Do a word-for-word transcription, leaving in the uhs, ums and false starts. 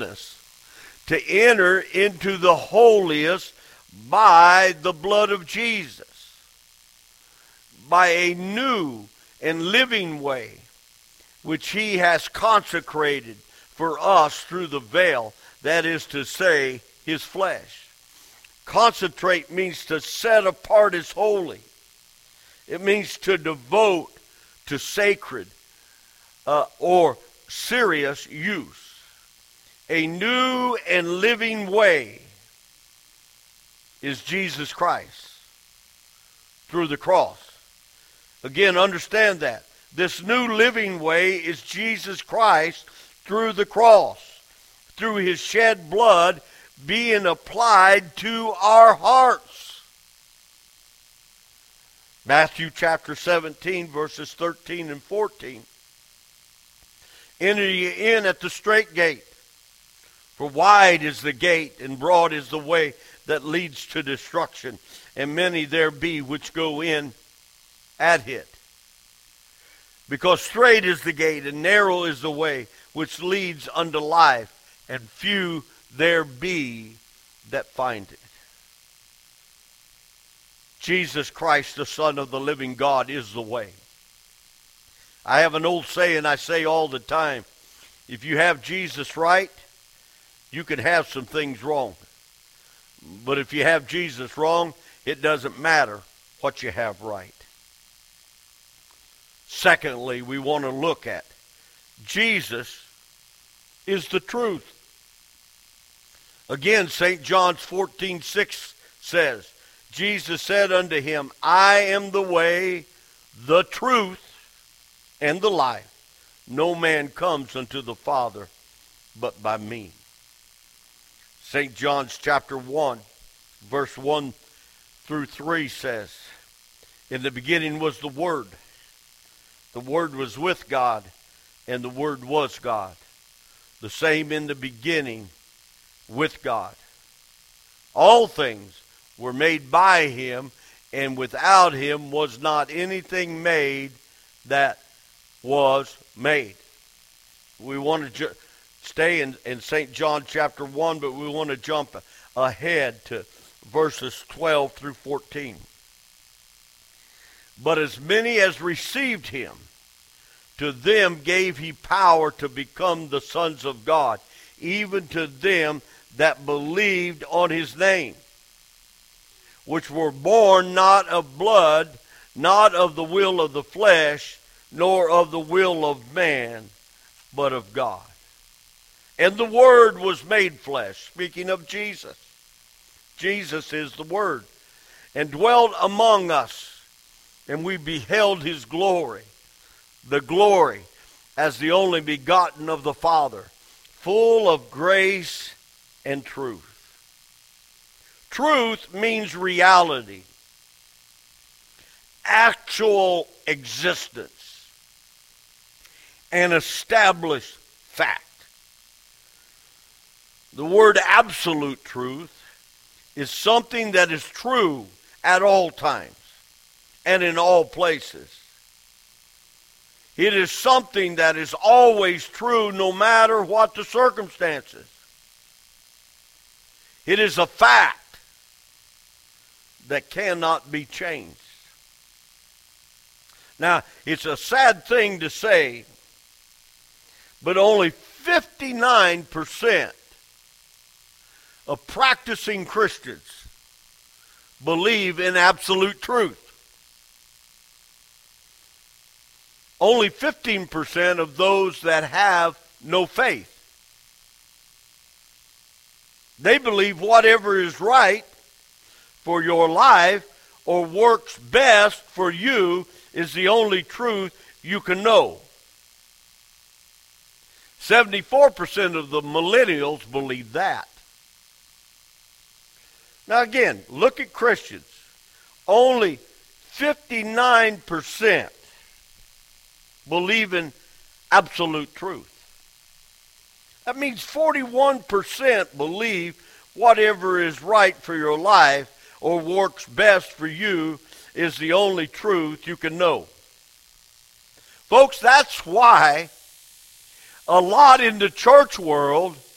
to enter into the holiest by the blood of Jesus, by a new and living way, which he has consecrated for us through the veil, that is to say, his flesh. Consecrate means to set apart as holy. It means to devote to sacred uh, or serious use. A new and living way is Jesus Christ through the cross. Again, understand that. This new living way is Jesus Christ through the cross, through his shed blood being applied to our hearts. Matthew chapter seventeen, verses thirteen and fourteen. Enter ye in at the strait gate, for wide is the gate, and broad is the way that leads to destruction, and many there be which go in at it. Because strait is the gate, and narrow is the way which leads unto life, and few there be that find it. Jesus Christ, the Son of the living God, is the way. I have an old saying I say all the time. If you have Jesus right, you can have some things wrong. But if you have Jesus wrong, it doesn't matter what you have right. Secondly, we want to look at Jesus is the truth. Again, Saint John fourteen six says, Jesus said unto him, I am the way, the truth, and the life. No man comes unto the Father but by me. Saint John's chapter one, verse one through three says, in the beginning was the Word. The Word was with God, and the Word was God. The same in the beginning with God. All things were made by him, and without him was not anything made that was made. We want to ju- stay in, in Saint John chapter one, but we want to jump ahead to verses twelve through fourteen. But as many as received him, to them gave he power to become the sons of God, even to them that believed on his name, which were born not of blood, not of the will of the flesh, nor of the will of man, but of God. And the Word was made flesh, speaking of Jesus. Jesus is the Word, and dwelt among us, and we beheld his glory, the glory as the only begotten of the Father, full of grace and truth. Truth means reality, actual existence, an established fact. The word absolute truth is something that is true at all times and in all places. It is something that is always true no matter what the circumstances. It is a fact that cannot be changed. Now, it's a sad thing to say, but only fifty-nine percent of practicing Christians believe in absolute truth. Only fifteen percent of those that have no faith. They believe whatever is right for your life or works best for you is the only truth you can know. seventy-four percent of the millennials believe that. Now again, look at Christians. Only fifty-nine percent believe in absolute truth. That means forty-one percent believe whatever is right for your life or works best for you is the only truth you can know. Folks, that's why a lot in the church world